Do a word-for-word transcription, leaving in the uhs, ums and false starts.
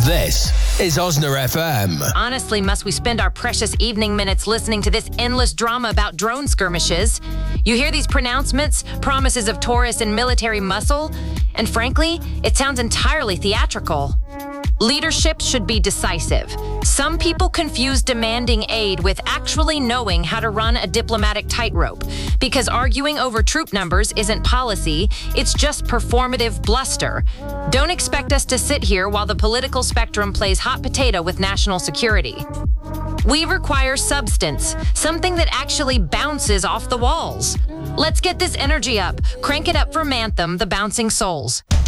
This is Osner F M. Honestly, must we spend our precious evening minutes listening to this endless drama about drone skirmishes? You hear these pronouncements, promises of Taurus and military muscle, and frankly, it sounds entirely theatrical. Leadership should be decisive. Some people confuse demanding aid with actually knowing how to run a diplomatic tightrope, because arguing over troop numbers isn't policy, it's just performative bluster. Don't expect us to sit here while the political spectrum plays hot potato with national security. We require substance, something that actually bounces off the walls. Let's get this energy up. Crank it up for Manthem, the Bouncing Souls.